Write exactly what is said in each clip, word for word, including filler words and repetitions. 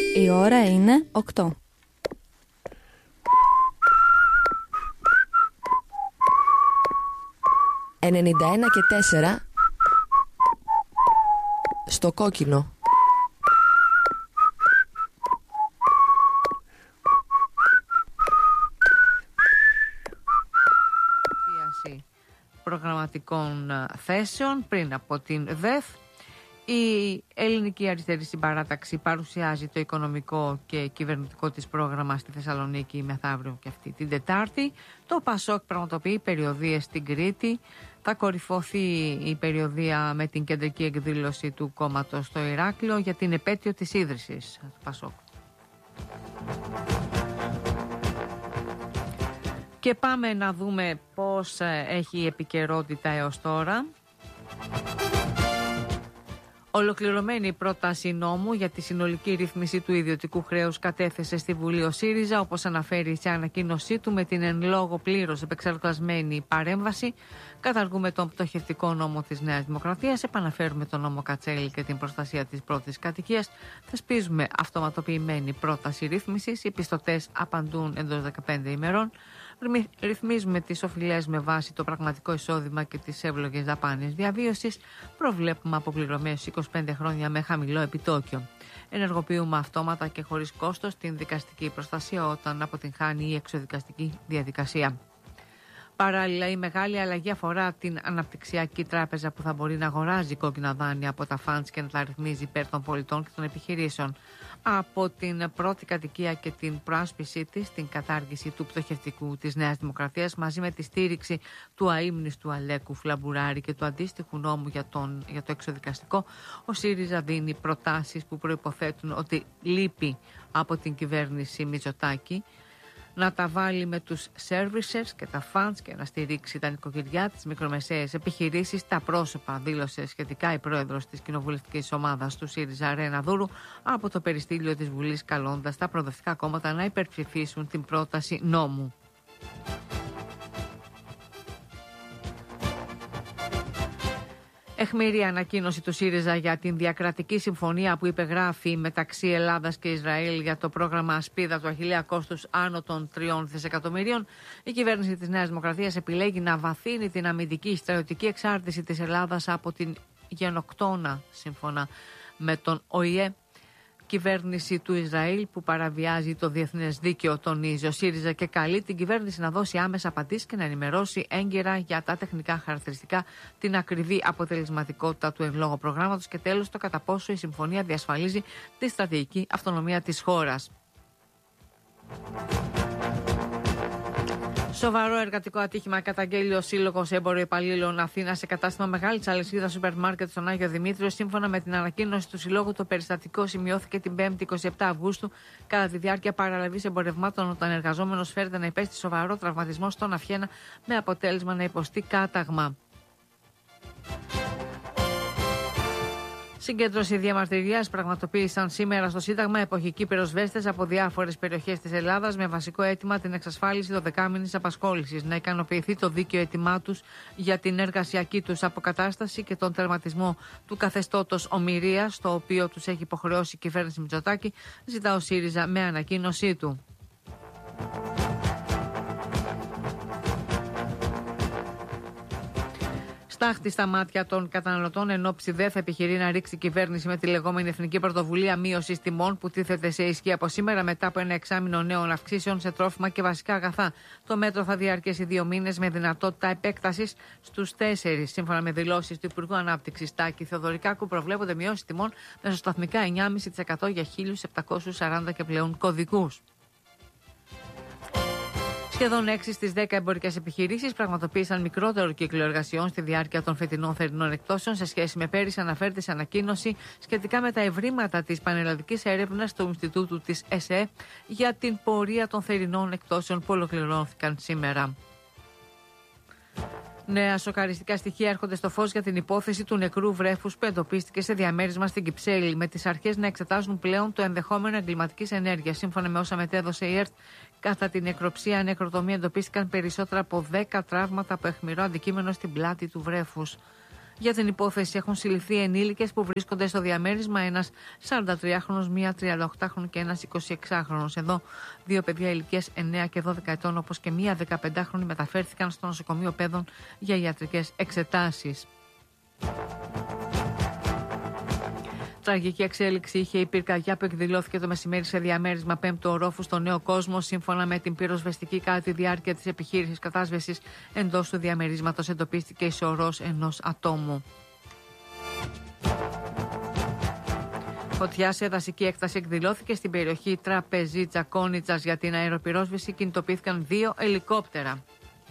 Η ώρα είναι οκτώ. ενενήντα ένα και τέσσερα στο κόκκινο. Προγραμματικών θέσεων πριν από την ΔΕΘ. Η Ελληνική Αριστερή Συμπαράταξη παρουσιάζει το οικονομικό και κυβερνητικό της πρόγραμμα στη Θεσσαλονίκη μεθαύριο και αυτή την Τετάρτη. Το ΠΑΣΟΚ πραγματοποιεί περιοδίες στην Κρήτη. Θα κορυφωθεί η περιοδία με την κεντρική εκδήλωση του κόμματος στο Ηράκλειο για την επέτειο της ίδρυσης του ΠΑΣΟΚ. Και πάμε να δούμε πώς έχει η επικαιρότητα έως τώρα. Ολοκληρωμένη πρόταση νόμου για τη συνολική ρύθμιση του ιδιωτικού χρέους κατέθεσε στη Βουλή ο ΣΥΡΙΖΑ, όπως αναφέρει σε ανακοίνωσή του με την εν λόγω πλήρως επεξεργασμένη παρέμβαση. Καταργούμε τον πτωχευτικό νόμο της Νέας Δημοκρατίας, επαναφέρουμε τον νόμο Κατσέλη και την προστασία της πρώτης κατοικίας, θεσπίζουμε αυτοματοποιημένη πρόταση ρύθμισης, οι πιστωτές απαντούν εντός δεκαπέντε ημερών. Ρυθμίζουμε τις οφειλές με βάση το πραγματικό εισόδημα και τις εύλογες δαπάνες διαβίωσης. Προβλέπουμε αποπληρωμές είκοσι πέντε χρόνια με χαμηλό επιτόκιο. Ενεργοποιούμε αυτόματα και χωρίς κόστος την δικαστική προστασία όταν αποτυγχάνει η εξωδικαστική διαδικασία. Παράλληλα, η μεγάλη αλλαγή αφορά την αναπτυξιακή τράπεζα που θα μπορεί να αγοράζει κόκκινα δάνεια από τα φαντς και να τα ρυθμίζει υπέρ των πολιτών και των επιχειρήσεων. Από την πρώτη κατοικία και την προάσπιση της, την κατάργηση του πτωχευτικού της Νέας Δημοκρατίας, μαζί με τη στήριξη του αείμνηστου Αλέκου Φλαμπουράρη και του αντίστοιχου νόμου για, τον, για το εξωδικαστικό, ο ΣΥΡΙΖΑ δίνει προτάσεις που προϋποθέτουν ότι λείπει από την κυβέρνηση Μητσοτάκη να τα βάλει με τους servicers και τα funds και να στηρίξει τα νοικοκυριά, τις μικρομεσαίες επιχειρήσεις, τα πρόσωπα, δήλωσε σχετικά η πρόεδρος της κοινοβουλευτικής ομάδας του ΣΥΡΙΖΑ Ρένα Δούρου από το περιστήλιο της Βουλής, καλώντας τα προοδευτικά κόμματα να υπερψηφίσουν την πρόταση νόμου. Αιχμηρή ανακοίνωση του ΣΥΡΙΖΑ για την διακρατική συμφωνία που υπεγράφει μεταξύ Ελλάδας και Ισραήλ για το πρόγραμμα Ασπίδα του Αχιλλέα κόστους άνω των τριών δισεκατομμυρίων. Η κυβέρνηση της Νέας Δημοκρατίας επιλέγει να βαθύνει την αμυντική στρατιωτική εξάρτηση της Ελλάδας από την γενοκτώνα, σύμφωνα με τον Ο Η Ε, κυβέρνηση του Ισραήλ που παραβιάζει το διεθνές δίκαιο, τονίζει ο ΣΥΡΙΖΑ και καλεί την κυβέρνηση να δώσει άμεσα απαντήσεις και να ενημερώσει έγκαιρα για τα τεχνικά χαρακτηριστικά, την ακριβή αποτελεσματικότητα του εν λόγω προγράμματος και τέλος το κατά πόσο η συμφωνία διασφαλίζει τη στρατηγική αυτονομία της χώρας. Σοβαρό εργατικό ατύχημα καταγγέλει ο Σύλλογος Έμπορο Υπαλλήλων Αθήνα σε κατάστημα μεγάλης αλυσίδας σούπερ μάρκετ στον Άγιο Δημήτριο. Σύμφωνα με την ανακοίνωση του Συλλόγου, το περιστατικό σημειώθηκε την πέμπτη εικοστή εβδόμη Αυγούστου κατά τη διάρκεια παραλαβής εμπορευμάτων, όταν εργαζόμενος φέρεται να υπέστη σοβαρό τραυματισμό στον αυχένα με αποτέλεσμα να υποστεί κάταγμα. Συγκέντρωση διαμαρτυρίας πραγματοποίησαν σήμερα στο Σύνταγμα εποχικοί πυροσβέστες από διάφορες περιοχές της Ελλάδας με βασικό αίτημα την εξασφάλιση δωδεκάμηνης απασχόλησης, να ικανοποιηθεί το δίκαιο αίτημά τους για την εργασιακή τους αποκατάσταση και τον τερματισμό του καθεστώτος ομηρίας, το οποίο τους έχει υποχρεώσει η κυβέρνηση Μητσοτάκη, ζητά ο ΣΥΡΙΖΑ με ανακοίνωσή του. Στάχτη στα μάτια των καταναλωτών εν ώψη ΔΕΘ επιχειρεί να ρίξει η κυβέρνηση με τη λεγόμενη Εθνική Πρωτοβουλία Μείωσης Τιμών που τίθεται σε ισχύ από σήμερα μετά από ένα εξάμηνο νέων αυξήσεων σε τρόφιμα και βασικά αγαθά. Το μέτρο θα διαρκέσει δύο μήνες με δυνατότητα επέκτασης στους τέσσερις. Σύμφωνα με δηλώσεις του Υπουργού Ανάπτυξης Τάκη Θεοδωρικάκου, προβλέπονται μειώσεις τιμών μεσοσταθμικά εννιά κόμμα πέντε τοις εκατό για χίλιους επτακόσιους σαράντα και πλέον κωδικούς. Σχεδόν έξι στις δέκα εμπορικές επιχειρήσεις πραγματοποίησαν μικρότερο κύκλο εργασιών στη διάρκεια των φετινών θερινών εκπτώσεων σε σχέση με πέρυσι, αναφέρεται σε ανακοίνωση σχετικά με τα ευρήματα της πανελλαδικής έρευνας του Ινστιτούτου της ΕΣΕ για την πορεία των θερινών εκπτώσεων που ολοκληρώθηκαν σήμερα. Νέα σοκαριστικά στοιχεία έρχονται στο φως για την υπόθεση του νεκρού βρέφους που εντοπίστηκε σε διαμέρισμα στην Κυψέλη, με τις αρχές να εξετάζουν πλέον το ενδεχόμενο εγκληματικής ενέργειας. Σύμφωνα με όσα μετέδωσε η ΕΡΤ, κατά την νεκροψία νεκροτομία εντοπίστηκαν περισσότερα από δέκα τραύματα από αιχμηρό αντικείμενο στην πλάτη του βρέφους. Για την υπόθεση έχουν συλληφθεί ενήλικες που βρίσκονται στο διαμέρισμα, ένας σαραντατριάχρονος, μία τριανταοκτάχρονη και ένας εικοσιεξάχρονος. Εδώ δύο παιδιά ηλικίας εννέα και δώδεκα ετών, όπως και μία δεκαπεντάχρονη, μεταφέρθηκαν στο νοσοκομείο Πέδων για ιατρικές εξετάσεις. Τραγική εξέλιξη είχε η πυρκαγιά που εκδηλώθηκε το μεσημέρι σε διαμέρισμα πέμπτου ορόφου στο Νέο Κόσμο. Σύμφωνα με την πυροσβεστική, κατά τη διάρκεια της επιχείρησης κατάσβεσης εντός του διαμερίσματος εντοπίστηκε η σωρός ενός ατόμου. Φωτιά σε δασική έκταση εκδηλώθηκε στην περιοχή Τραπεζίτσα Κόνιτσας. Για την αεροπυρόσβεση κινητοποιήθηκαν δύο ελικόπτερα.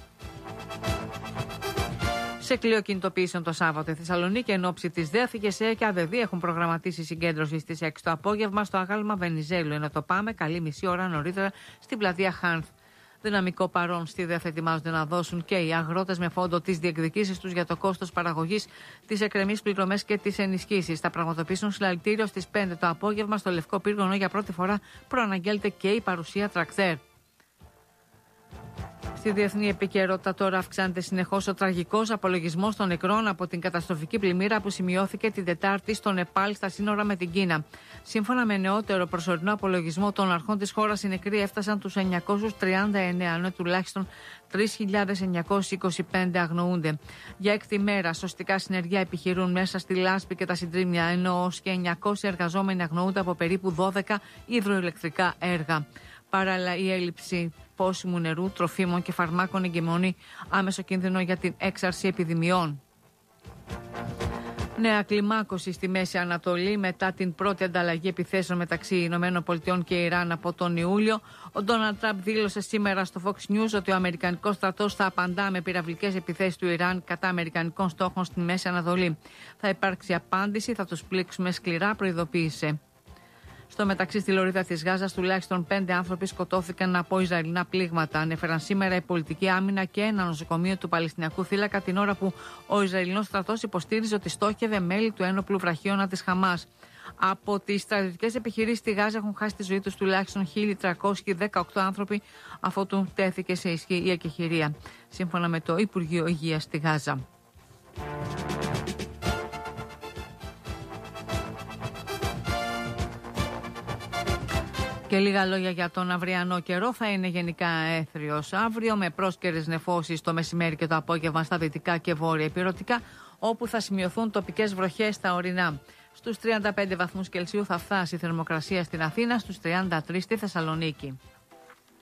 Σε κλείο κινητοποιήσεων το Σάββατο, η Θεσσαλονίκη εν ώψη της ΔΕΑ, ΕΕ και ΑΔΔ έχουν προγραμματίσει συγκέντρωση στις έξι το απόγευμα στο αγάλμα Βενιζέλου, ενώ το Πάμε καλή μισή ώρα νωρίτερα στην πλατεία Χάνθ. Δυναμικό παρόν στη ΔΕΑ ετοιμάζονται να δώσουν και οι αγρότες με φόντο τις διεκδικήσεις τους για το κόστος παραγωγής, τις εκκρεμείς πληρωμές και τις ενισχύσεις. Θα πραγματοποιήσουν συλλαλητήριο στις πέντε το απόγευμα στο Λευκό Πύργο, ενώ για πρώτη φορά προαναγγέλλεται και η παρουσία τρακτέρ. Στη διεθνή επικαιρότητα τώρα αυξάνεται συνεχώς ο τραγικός απολογισμός των νεκρών από την καταστροφική πλημμύρα που σημειώθηκε την Τετάρτη στο Νεπάλ στα σύνορα με την Κίνα. Σύμφωνα με νεότερο προσωρινό απολογισμό των αρχών της χώρας, οι νεκροί έφτασαν τους εννιακόσιους τριάντα εννέα, ενώ τουλάχιστον τρεις χιλιάδες εννιακόσιοι είκοσι πέντε αγνοούνται. Για έκτη μέρα, σωστικά συνεργεία επιχειρούν μέσα στη Λάσπη και τα Συντρίμμια, ενώ ως και εννιακόσιοι εργαζόμενοι αγνοούνται από περίπου δώδεκα υδροηλεκτρικά έργα. Παράλληλα, η έλλειψη πόσιμου νερού, τροφίμων και φαρμάκων εγκυμονεί άμεσο κίνδυνο για την έξαρση επιδημιών. Νέα κλιμάκωση στη Μέση Ανατολή μετά την πρώτη ανταλλαγή επιθέσεων μεταξύ Ηνωμένων Πολιτειών και Ιράν από τον Ιούλιο. Ο Ντόναλντ Τραμπ δήλωσε σήμερα στο Fox News ότι ο Αμερικανικός στρατός θα απαντά με πυραυλικές επιθέσεις του Ιράν κατά Αμερικανικών στόχων στη Μέση Ανατολή. Θα υπάρξει απάντηση, θα τους πλήξουμε σκληρά, προειδοποίησε. Στο μεταξύ, στη λωρίδα της Γάζας, τουλάχιστον πέντε άνθρωποι σκοτώθηκαν από Ισραηλινά πλήγματα. Ανέφεραν σήμερα η πολιτική άμυνα και ένα νοσοκομείο του Παλαιστινιακού θύλακα, την ώρα που ο Ισραηλινός στρατός υποστήριζε ότι στόχευε μέλη του ένοπλου βραχίωνα της Χαμάς. Από τις στρατιωτικές επιχειρήσεις στη Γάζα έχουν χάσει τη ζωή τους τουλάχιστον χίλια τριακόσιοι δεκαοκτώ άνθρωποι, αφότου τέθηκε σε ισχύ η εκεχηρία, σύμφωνα με το Υπουργείο Υγείας στη Γάζα. Και λίγα λόγια για τον αυριανό καιρό. Θα είναι γενικά έθριος αύριο, με πρόσκαιρες νεφώσεις το μεσημέρι και το απόγευμα στα δυτικά και βόρεια ηπειρωτικά, όπου θα σημειωθούν τοπικές βροχές στα ορεινά. Στους τριάντα πέντε βαθμούς Κελσίου θα φτάσει η θερμοκρασία στην Αθήνα, στους τριάντα τρεις στη Θεσσαλονίκη.